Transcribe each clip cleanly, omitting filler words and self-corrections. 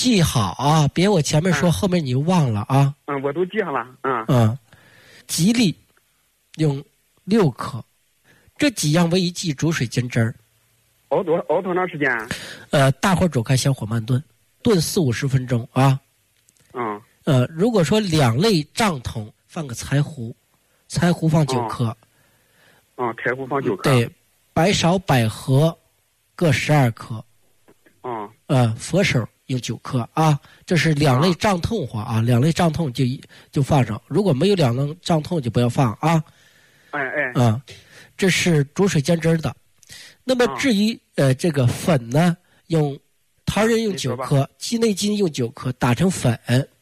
记好啊，别我前面说后面你忘了啊。 我都记上了。 吉利用6克，这几样为一剂，煮水煎汁儿。 熬多长时间？ 大火煮开，小火慢炖，炖40-50分钟啊。如果说两类胀痛，放个柴胡，柴胡放9克。 柴胡放9克。 对，白芍、百合各12克。佛手用9克啊。这是两类胀痛话啊，两类胀痛就放上，如果没有两类胀痛就不要放啊。这是煮水煎汁的。那么至于这个粉呢，用桃仁用9克，鸡内金用9克，打成粉。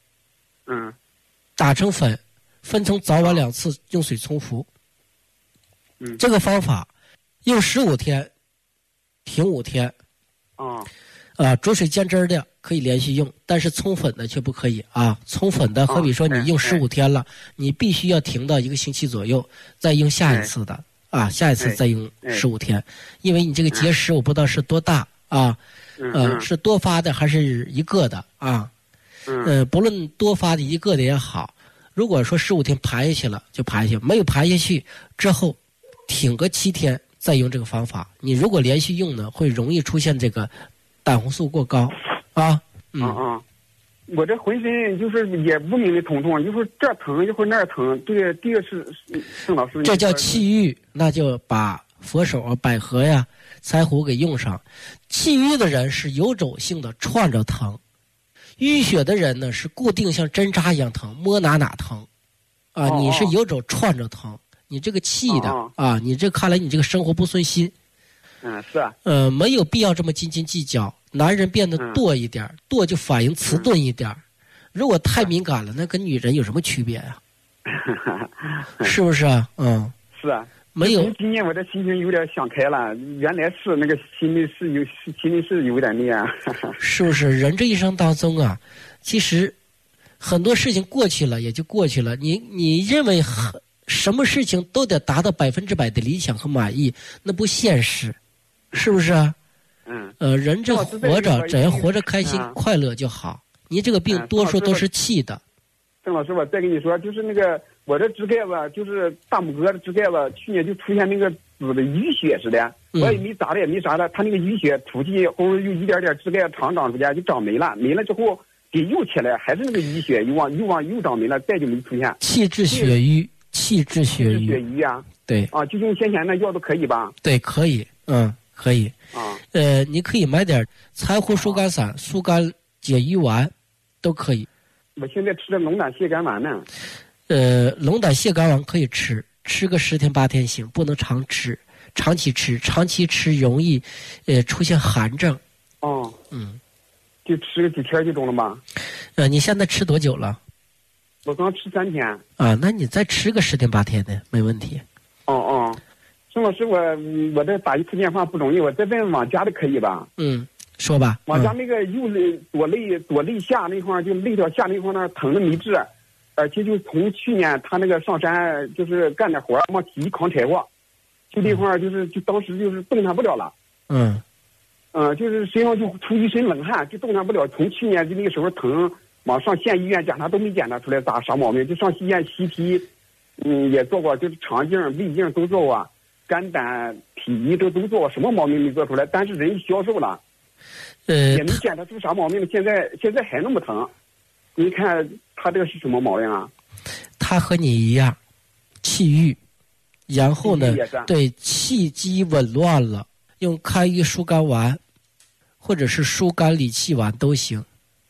打成粉，分成早晚2次，用水冲服。这个方法用15天，停5天。煮水煎汁的可以连续用，但是冲粉的却不可以啊。冲粉的，好比说你用15天了，你必须要停到1个星期左右，再用下一次的啊，下一次再用15天，因为你这个结石我不知道是多大啊，是多发的还是一个的啊？不论多发的一个的也好，如果说15天排下去了就排下去，没有排下去之后，挺个7天再用这个方法。你如果连续用呢，会容易出现这个胆红素过高啊。 我这浑身就是也无名的疼痛，一会儿这疼一会儿那儿疼。这个是郑老师， 这叫气郁，那就把佛手啊、百合呀、柴胡给用上。气郁的人是游走性的串着疼，淤血的人呢是固定像针扎一样疼，摸哪疼啊。你是游走串着疼，你这个气的啊，你这看来你这个生活不顺心。 是啊。 没有必要这么斤斤计较。男人变得惰一点，惰就反应迟钝一点。如果太敏感了，那跟女人有什么区别呀？是不是啊？ 是啊。 没有。 今年我这心情有点想开了，原来是那个心里是有点那样。 是不是？人这一生当中啊，其实很多事情过去了也就过去了。你认为什么事情都得达到100%的理想和满意，那不现实，是不是啊？人这活着，只要活着开心、快乐就好。你这个病多数都是气的。 郑老师，我再跟你说，就是那个我这指盖子，就是大拇哥的指盖子，去年就出现那个紫的淤血似的，我也没咋的也没啥的，他那个淤血出去后有一点点指盖长出来就长没了，没了之后给又起来，还是那个淤血又长没了，再就没出现。 气滞血瘀，气滞血瘀啊。 对啊，就用先前那药都可以吧？ 对，可以，可以。你可以买点柴胡疏肝散、疏肝解郁丸，都可以。 我现在吃的龙胆泻肝丸呢。 龙胆泻肝丸可以吃个10天8天行，不能常吃，长期吃容易出现寒症。 就吃个几天就中了吧？ 你现在吃多久了？ 我刚吃3天。 啊，那你再吃个10天8天的没问题。 郑老师，我这打一次电话不容易，我再问往家的可以吧？ 说吧。 往家那个右左肋下那块，就肋条下那块那疼的没治，而且就从去年他那个上山就是干点活往起扛柴火，就那块就当时就是动弹不了了。就是身上就出一身冷汗，就动弹不了。从去年就那个时候疼，往上县医院检查都没检查出来啥毛病，就上医院CT，也做过，就是肠镜、胃镜都做过。肝胆脾胰都做过，什么毛病没做出来，但是人消瘦了，也没检查出啥毛病，现在还那么疼。你看他这个是什么毛病啊？ 他和你一样，气郁，然后呢，对气机紊乱了，用开郁疏肝丸，或者是疏肝理气丸都行。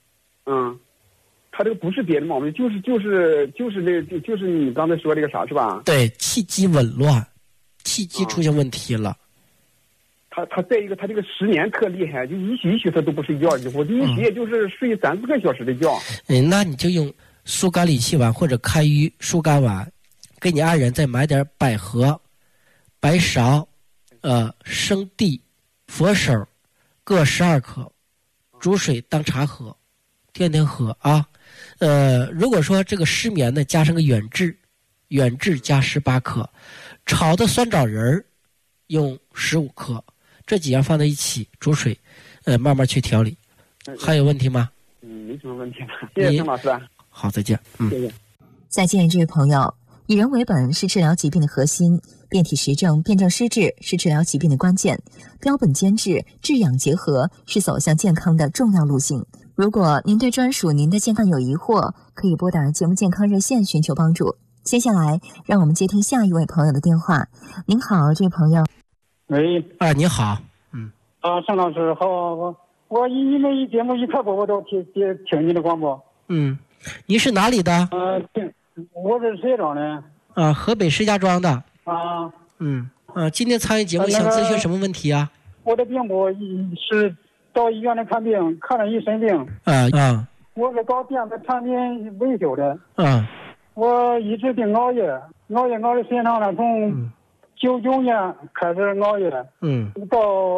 他这个不是别的毛病，就是你刚才说这个啥是吧？ 对，气机紊乱。气机出现问题了， 他再一个，他这个10年特厉害，就一宿他都不睡觉，我一宿也就是睡3-4个小时的觉。 那你就用疏肝理气丸或者开郁疏肝丸，给你爱人再买点百合、白芍、生地、佛手各12克，煮水当茶喝，天天喝啊。如果说这个失眠呢，加上个远志加18克。炒的酸枣仁用15克，这几样放在一起煮水，慢慢去调理。还有问题吗？ 什么问题了。谢谢郑老师。 好，再见。 谢谢。 再见，这位朋友。以人为本是治疗疾病的核心，辩体实证、辩证施治是治疗疾病的关键，标本兼治、治养结合是走向健康的重要路径。如果您对专属您的健康有疑惑，可以拨打节目健康热线寻求帮助。接下来，让我们接听下一位朋友的电话。您好，这位朋友。 喂， 你好。 盛老师好，我因为节目一开播，我都听你的广播。 你是哪里的？ 我是石家庄的。 河北石家庄的。今天参与节目想咨询什么问题啊？ 我的病我是到医院里看病，看了一身病。我是搞电子产品维修的。我一直病熬夜熬的时间长了，从99年开始熬夜。到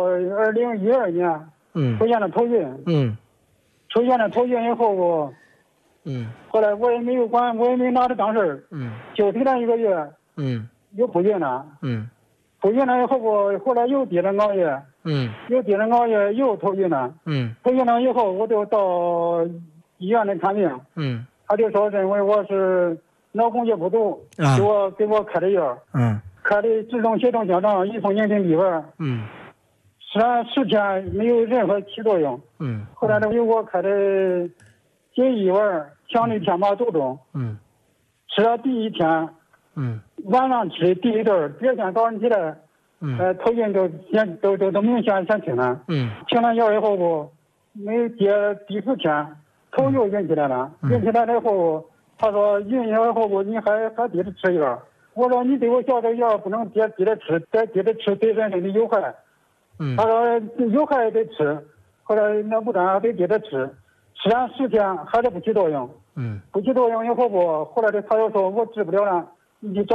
2012年。出现了头晕。出现了头晕以后后来我也没有管，我也没拿着当事儿。就提了1个月。又不孕了。不孕了以后后来又接着熬夜。又头晕了。头晕了以后我就到医院里看病。他就说认为我是脑供血不足。给我开的药。开的止痛血动香肠1封宁定B丸。吃了10天没有任何起作用。后来呢，给我开的解一丸强力天麻毒中。吃了第一天。晚上吃第一顿，第二天早上起来。头晕都明显减轻了。停了药以后没有接第4天，头又晕起来了。晕起来了以后，他说晕了以后你还接着吃药。我说你对我下的药不能接着吃，再接着吃对人体有害。他说有害也得吃。后来那不然还得接着吃，吃了10天还是不起作用。不起作用以后后来他又说我治不了了，你去找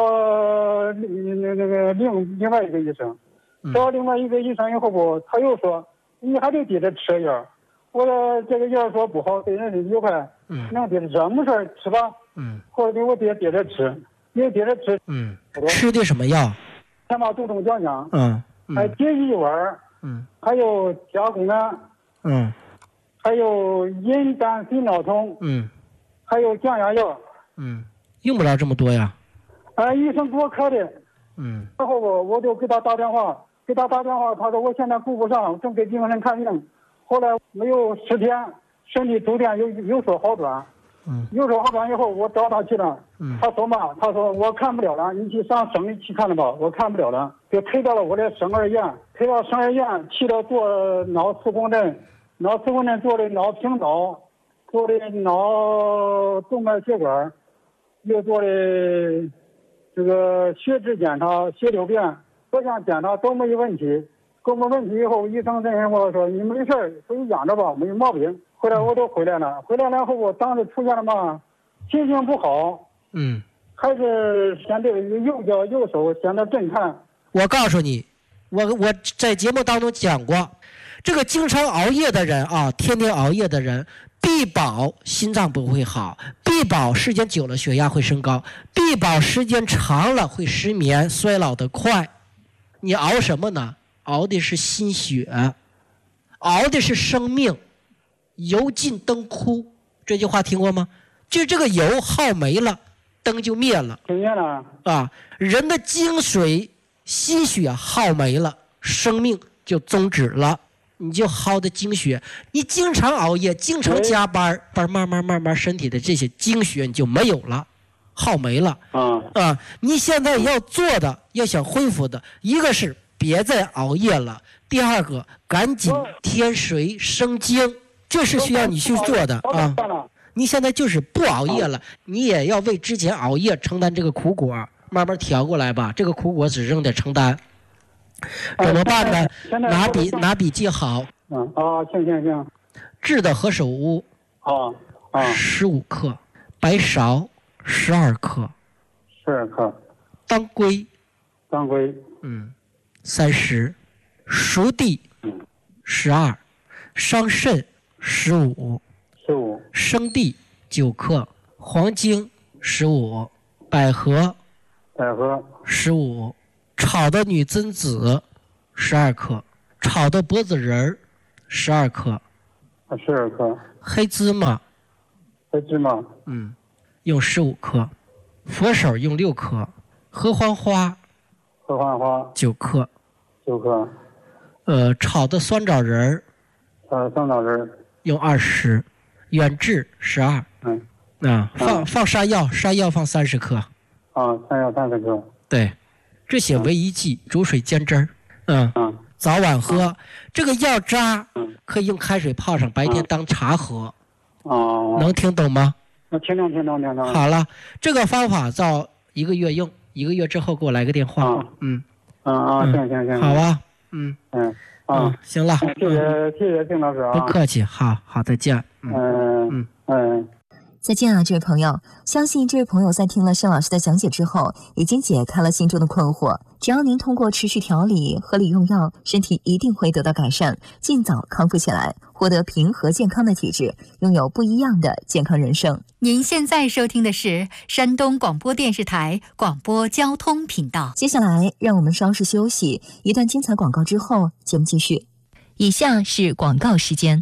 另外一个医生。找另外一个医生以后他又说你还得接着吃药。我说这个药说不好，对人体有害。能接着吃没事吃吧。后来我接着吃，也接着吃。 吃的什么药？ 天麻毒中奖香。还解一丸。还有加工胺。还有银丹心脑酮。还有降压药。 用不了这么多呀。 医生给我开的。然后我就给他打电话，他说我现在顾不上，正给病人看病。后来没有10天，身体逐渐有所好转。有所好转以后，我找他去了。他说嘛，他说我看不了了，你去上省里去看了吧，我看不了了，就推到了我的省二院，去了做脑磁共振，做的脑平导，做的脑动脉血管，又做的这个血脂检查、血流变，各项检查都没有问题。没问题以后，医生认为我说你没事回去养着吧，没有毛病。后来我都回来了后我当时出现了嘛，心情不好。还是显得右脚右手显得震颤。 我告诉你，我在节目当中讲过，这个经常熬夜的人啊，天天熬夜的人，必保心脏不会好，必保时间久了血压会升高，必保时间长了会失眠，衰老得快。你熬什么呢？熬的是心血，熬的是生命。油尽灯枯，这句话听过吗？就是这个油耗没了，灯就灭了。人的精髓心血耗没了，生命就终止了。你就耗的精血，你经常熬夜，经常加班，慢慢身体的这些精血你就没有了，耗没了。你现在要做的，要想恢复的，一个是别再熬夜了，第二个赶紧添水生精，这是需要你去做的啊。你现在就是不熬夜了，你也要为之前熬夜承担这个苦果，慢慢调过来吧。这个苦果只扔得承担，怎么办呢？拿笔记好。 行。 炙的何首乌，15克，白芍12克 ，12克， 当归，30，熟地，12，桑葚15，生地9克，黄精15，百合15，炒的女贞子12克，炒的脖子仁12克， 黑芝麻白芝麻， 用15克，佛手用6克，合欢花9克 ，9克。 炒的酸枣仁儿，用20，远志12，放山药放30克。 山药30克。 对，这些为一剂，煮水煎汁儿。早晚喝。这个药渣可以用开水泡上，白天当茶喝。能听懂吗？ 听懂。 好了，这个方法照1个月用，1个月之后给我来个电话。 行。 好吧。行了。 谢谢丁老师啊。 不客气，好，再见。 再见啊，这位朋友！相信这位朋友在听了盛老师的讲解之后，已经解开了心中的困惑。只要您通过持续调理、合理用药，身体一定会得到改善，尽早康复起来，获得平和健康的体质，拥有不一样的健康人生。 您现在收听的是山东广播电视台广播交通频道。 接下来，让我们稍事休息，一段精彩广告之后，节目继续。以下是广告时间。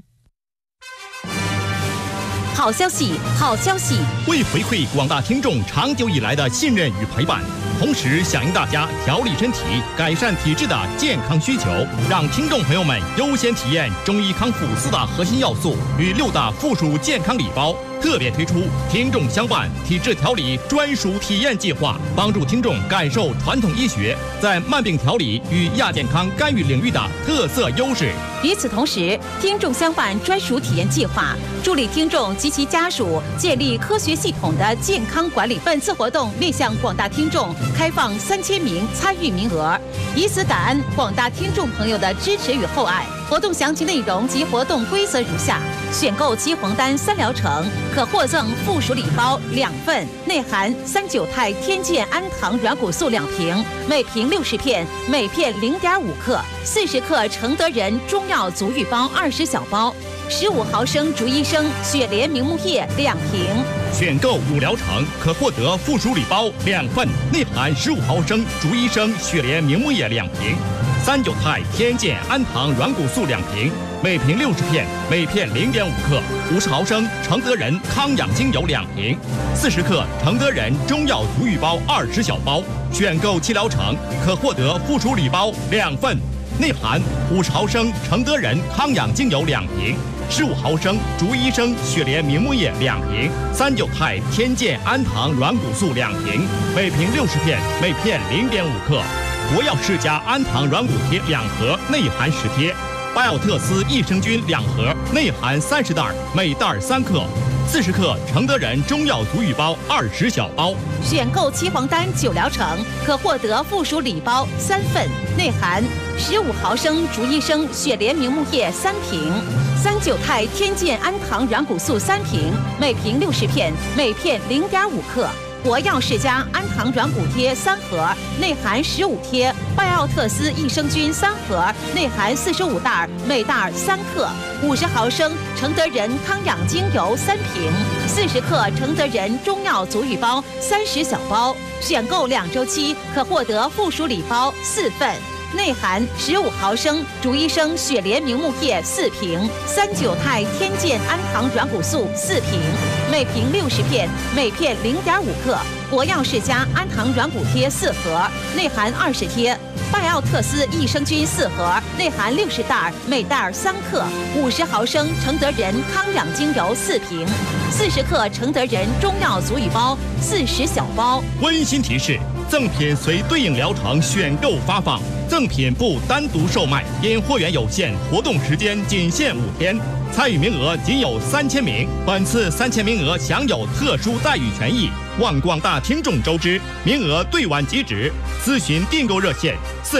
好消息！ 为回馈广大听众长久以来的信任与陪伴，同时响应大家调理身体、改善体质的健康需求，让听众朋友们优先体验中医康复4大核心要素与6大附属健康礼包。特别推出听众相伴体质调理专属体验计划，帮助听众感受传统医学在慢病调理与亚健康干预领域的特色优势。 与此同时，听众相伴专属体验计划助力听众及其家属建立科学系统的健康管理。本次活动面向广大听众开放3000名参与名额，以此感恩广大听众朋友的支持与厚爱。活动详情内容及活动规则如下：选购7黄丹3疗程，可获赠附属礼包2份，内含39肽天健安糖软骨素2瓶，每瓶60片，每片0.5克；40克承德仁中药足浴包20小包；15毫升竹医生雪莲明目液2瓶。 选购5疗程，可获得附属礼包2份，内含15毫升竹医生雪莲明目液2瓶，39肽天健安糖软骨素2瓶，每瓶60片，每片0.5克；50毫升承德仁康养精油2瓶；40克承德仁中药足浴包20小包。选购7疗程，可获得附属礼包2份，内含50毫升承德仁康养精油2瓶，15毫升竹医生雪莲明目液2瓶，39肽天健安糖软骨素2瓶，每瓶60片，每片0.5克；国药世家安糖软骨贴2盒，内含10贴；拜奥特斯益生菌2盒，内含30袋，每袋3克；40克承德仁中药足浴包20小包。 选购7黄丹9疗程，可获得附属礼包3份，内含15毫升竹医生雪莲明目液3瓶，39肽天健安糖软骨素3瓶，每瓶60片，每片0.5克；国药世家安糖软骨贴3盒，内含15贴；拜奥特斯益生菌3盒，内含45袋，每袋3克；50毫升承德仁康养精油3瓶；40克承德仁中药足浴包30小包。选购2周期，可获得附属礼包4份，内含15毫升竹医生雪莲明目液4瓶，39肽天健安糖软骨素4瓶，每瓶60片，每片0.5克；国药世家安糖软骨贴4盒，内含20贴；拜奥特斯益生菌4盒，内含60袋，每袋3克；50毫升承德仁康养精油4瓶；40克承德仁中药足浴包40小包。 温馨提示：赠品随对应疗程选购发放，赠品不单独售卖，因货源有限，活动时间仅限5天，参与名额仅有3000名。本次3000名额享有特殊待遇权益，望广大听众周知，名额对晚即止。咨询订购热线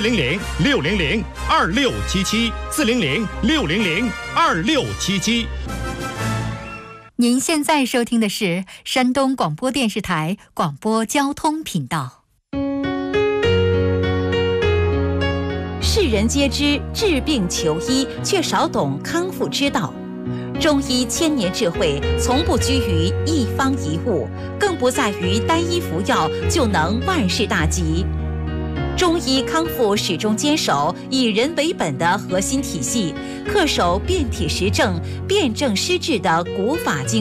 ：400-600-2677，400-600-2677。 您现在收听的是山东广播电视台广播交通频道。 世人皆知治病求医，却少懂康复之道。中医千年智慧，从不拘于一方一物，更不在于单一服药就能万事大吉。中医康复始终坚守以人为本的核心体系，恪守辨体实证、辨证施治的古法精